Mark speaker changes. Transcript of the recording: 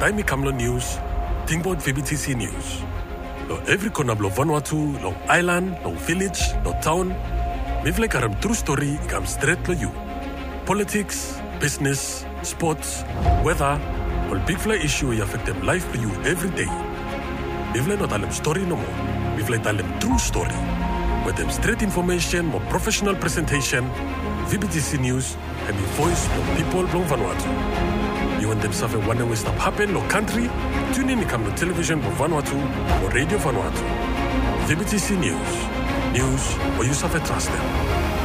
Speaker 1: Taimi Kamlo News, Tingbot VBTC News. Lo every corner of Vanuatu, lo island, lo village, lo town, mivle karam true story ikam straight to you. Politics, business, sports, weather, all big fly issue you affect them life for you every day. Mivle not alem story no more. Mivle alem true story. With them straight information, more professional presentation, VBTC News, and the voice of people from Vanuatu. You want them something one way stop happen no country? Tune in to come to television for Vanuatu or radio Vanuatu. VBTC News. News where you suffer trust them.